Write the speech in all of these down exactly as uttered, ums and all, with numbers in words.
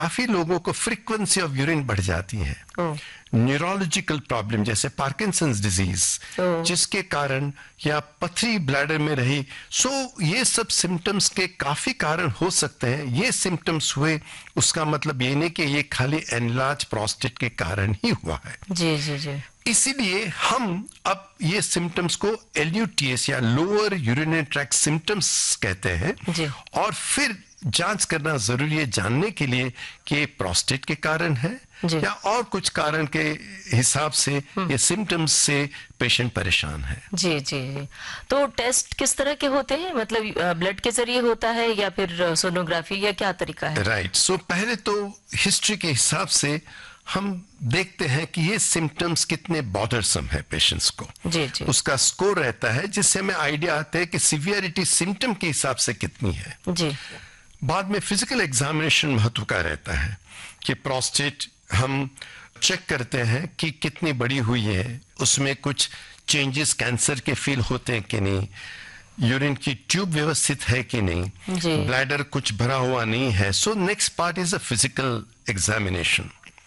काफी लोगों को फ्रीक्वेंसी ऑफ यूरिन बढ़ जाती है, न्यूरोलॉजिकल प्रॉब्लम जैसे पार्किंसंस डिजीज जिसके कारण, या पथरी ब्लैडर में रही। सो ये सब सिम्टम्स के काफी कारण हो सकते हैं। ये सिम्टम्स हुए उसका मतलब ये नहीं कि ये खाली एनलार्ज प्रोस्टेट के कारण ही हुआ है। जी जी जी। इसीलिए हम अब ये सिम्टम्स को एल यू टी एस या लोअर यूरिनरी ट्रैक्ट सिम्टम्स कहते हैं जी। और फिर जांच करना जरूरी है जानने के लिए कि प्रोस्टेट के कारण है या और कुछ कारण के हिसाब से ये सिम्टम्स से पेशेंट परेशान है। जी जी। तो टेस्ट किस तरह के होते हैं, मतलब ब्लड के जरिए होता है या फिर सोनोग्राफी, या क्या तरीका है? राइट। सो पहले तो हिस्ट्री के हिसाब से हम देखते हैं कि ये सिम्टम्स कितने बॉदरसम है पेशेंट्स को। जी जी। उसका स्कोर रहता है जिससे हमें आइडिया आता है कि सीवियरिटी सिम्टम के हिसाब से कितनी है। जी। बाद में फिजिकल एग्जामिनेशन महत्व का रहता है कि प्रोस्टेट हम चेक करते हैं कि कितनी बड़ी हुई है, उसमें कुछ चेंजेस कैंसर के फील होते हैं कि नहीं, यूरिन की ट्यूब व्यवस्थित है कि नहीं, ब्लैडर कुछ भरा हुआ नहीं है। So next part is a physical examination.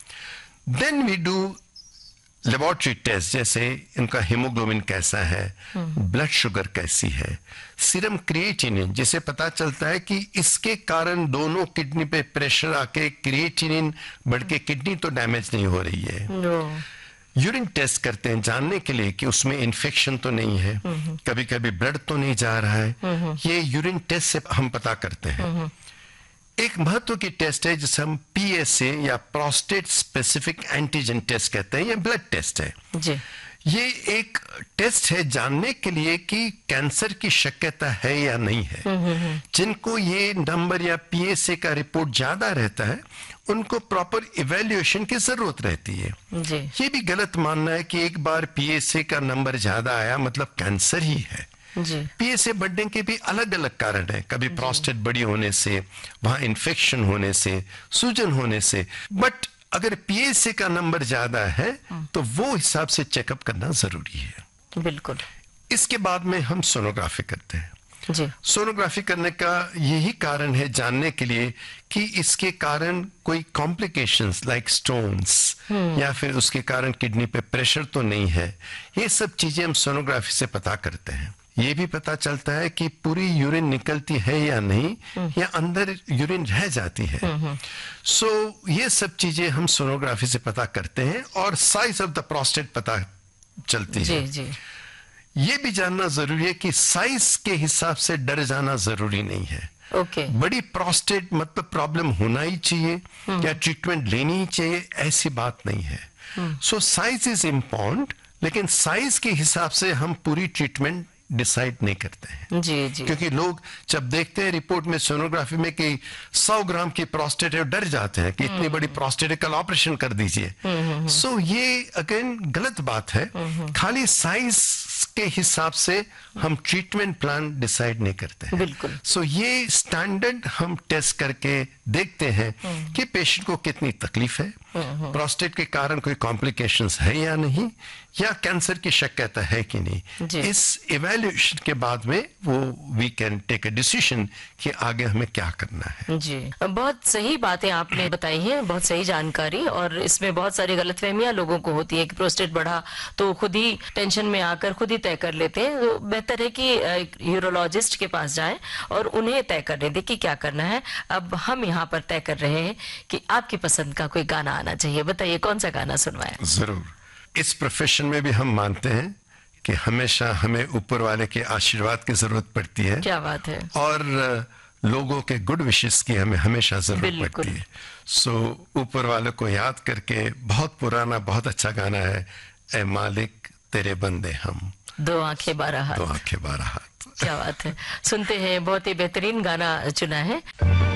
Then we do laboratory test, जैसे इनका हीमोग्लोबिन कैसा है, ब्लड शुगर कैसी है, सीरम क्रिएटिनिन, जिसे पता चलता है कि इसके कारण दोनों किडनी पे प्रेशर आके क्रिएटिनिन बढ़ के किडनी तो डैमेज नहीं हो रही है। यूरिन टेस्ट करते हैं जानने के लिए कि उसमें इन्फेक्शन तो नहीं है, कभी कभी ब्लड तो नहीं जा रहा है। ये यूरिन टेस्ट से हम पता करते हैं। एक महत्व की टेस्ट है जिसे हम पी एस ए या प्रोस्टेट स्पेसिफिक एंटीजन टेस्ट कहते हैं, ये ब्लड टेस्ट है जी। ये एक टेस्ट है जानने के लिए कि कैंसर की शक्यता है या नहीं है। जिनको ये नंबर या पी एस ए का रिपोर्ट ज्यादा रहता है उनको प्रॉपर इवैल्यूएशन की जरूरत रहती है जी। ये भी गलत मानना है कि एक बार पी एस ए का नंबर ज्यादा आया मतलब कैंसर ही है। पीएसए बढ़ने के भी अलग अलग कारण है, कभी प्रोस्टेट बड़ी होने से, वहां इन्फेक्शन होने से, सूजन होने से। बट अगर पीएसए का नंबर ज्यादा है तो वो हिसाब से चेकअप करना जरूरी है। बिल्कुल। इसके बाद में हम सोनोग्राफी करते हैं जी। सोनोग्राफी करने का यही कारण है जानने के लिए कि इसके कारण कोई कॉम्प्लिकेशंस लाइक स्टोन्स या फिर उसके कारण किडनी पे प्रेशर तो नहीं है। ये सब चीजें हम सोनोग्राफी से पता करते हैं। ये भी पता चलता है कि पूरी यूरिन निकलती है या नहीं, या अंदर यूरिन रह जाती है। सो so, ये सब चीजें हम सोनोग्राफी से पता करते हैं और साइज ऑफ द प्रोस्टेट पता चलती जी, है। जी। ये भी जानना जरूरी है कि साइज के हिसाब से डर जाना जरूरी नहीं है। ओके। बड़ी प्रोस्टेट मतलब प्रॉब्लम होना ही चाहिए या ट्रीटमेंट लेनी ही चाहिए, ऐसी बात नहीं है। सो साइज इज इम्पोर्टेंट, लेकिन साइज के हिसाब से हम पूरी ट्रीटमेंट डिसाइड नहीं करते हैं। जी जी। क्योंकि लोग जब देखते हैं रिपोर्ट में सोनोग्राफी में कि सौ ग्राम की प्रोस्टेट है डर जाते हैं कि इतनी बड़ी प्रोस्टेट है, कल ऑपरेशन कर दीजिए। सो so, ये अगेन गलत बात है। खाली साइज के हिसाब से हम ट्रीटमेंट प्लान डिसाइड नहीं करते हैं। बिल्कुल। सो so, ये स्टैंडर्ड हम टेस्ट करके देखते हैं कि पेशेंट को कितनी तकलीफ है, प्रोस्टेट के कारण कोई कॉम्प्लिकेशंस है या नहीं, या कैंसर की शक्यता है कि नहीं। इस इवैल्यूएशन के बाद में वो we can take a decision कि आगे हमें क्या करना है। जी, बहुत सही बातें आपने बताई हैं, बहुत सही जानकारी। और इसमें बहुत सारी गलतफहमियां लोगों को होती है कि प्रोस्टेट बढ़ा तो खुद ही टेंशन में आकर खुद ही तय कर लेते हैं। तो बेहतर है कि यूरोलॉजिस्ट के पास जाएं और उन्हें तय करने दें कि क्या करना है। अब हम यहाँ पर तय कर रहे हैं कि आपकी पसंद का कोई गाना आना चाहिए। बताइए कौन सा गाना सुनवाएं? जरूर। इस प्रोफेशन में भी हम मानते हैं कि हमेशा हमें ऊपर वाले के आशीर्वाद की जरूरत पड़ती है। क्या बात है। और लोगों के गुड विशेस की हमें हमेशा जरूरत पड़ती है। सो so, ऊपर वाले को याद करके बहुत पुराना बहुत अच्छा गाना है, ए मालिक तेरे बंदे हम, दो आंखें बारह हाथ। दो आंखें बारह हाथ। क्या बात है। सुनते हैं, बहुत ही बेहतरीन गाना चुना है।